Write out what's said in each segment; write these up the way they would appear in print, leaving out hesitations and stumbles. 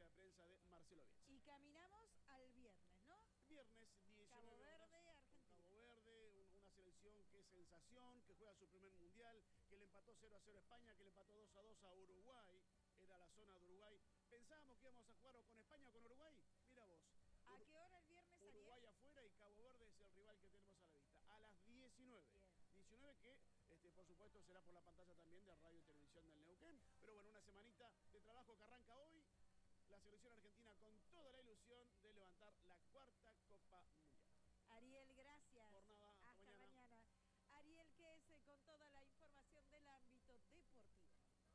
conferencia de prensa de Marcelo Bielsa. Y caminamos al viernes, ¿no? Viernes 19 Cabo horas, Verde, Argentina. Cabo Verde, una selección que es sensación, que juega su primer mundial, que le empató 0-0 a España, que le empató 2-2 a Uruguay. Era la zona de Uruguay. Pensábamos que íbamos a jugar o con España o con Uruguay. Mira vos. ¿A qué hora el viernes, Ariel? Uruguay afuera y Cabo Verde es el rival que tenemos a la vista. A las 19. Bien. 19 que, por supuesto, será por la pantalla también de Radio y Televisión del Neuquén. Pero bueno, una semanita de trabajo que arranca hoy. La selección argentina con toda la ilusión de levantar la cuarta Copa Mundial. Ariel, gracias. Por nada, hasta mañana. Ariel Quese con toda la información del ámbito deportivo.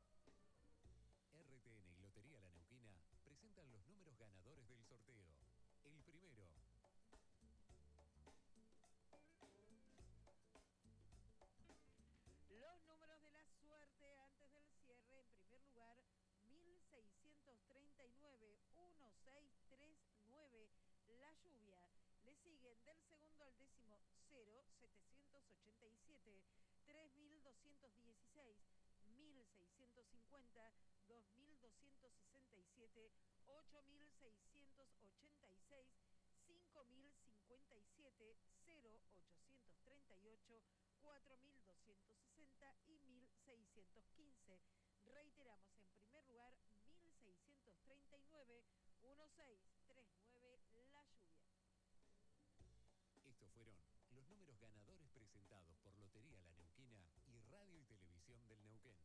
RTN y Lotería La Neuquina presentan los números ganadores del sorteo. El primero. Los números de la suerte antes del cierre. En primer lugar, 1639, 1639, la lluvia. Le siguen del segundo al décimo 0, 787, 3216, 1650, 2267, 8686, 5057, 0838, 4260 y 1615. Reiteramos, en primer lugar, 1639, 1639, la lluvia. Estos fueron los números ganadores presentados por Lotería La Neuquina y Radio y Televisión del Neuquén.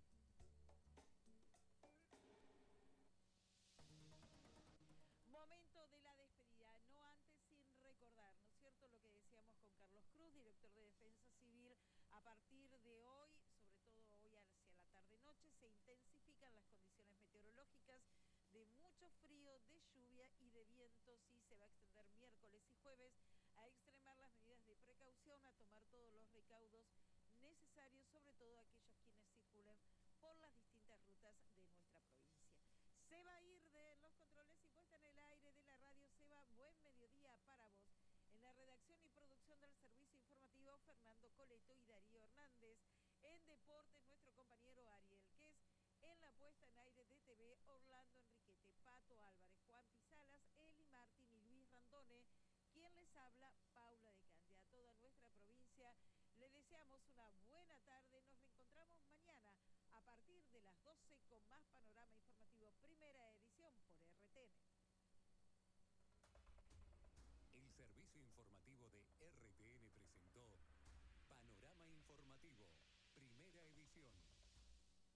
Momento de la despedida, no antes sin recordar, ¿no es cierto?, lo que decíamos con Carlos Cruz, director de Defensa Civil. A partir de hoy, sobre todo hoy hacia la tarde-noche, se intensifican las condiciones meteorológicas de mucho frío, de lluvia y de viento. Sí, se va a extender miércoles y jueves, a extremar las medidas de precaución, a tomar todos los recaudos necesarios, sobre todo aquellos quienes circulen por las distintas rutas de nuestra provincia. Seba Irde, los controles y puesta en el aire de la radio. Seba, buen mediodía para vos. En la redacción y producción del servicio informativo, Fernando Coleto y Darío Hernández. En deportes, nuestro compañero Ariel Qués. En la puesta en aire de TV, Orlando Enriquete, Pato Álvarez, Juan Pisalas, Eli Martín y Luis Randone. Quien les habla, Paula de Candia. A toda nuestra provincia le deseamos una buena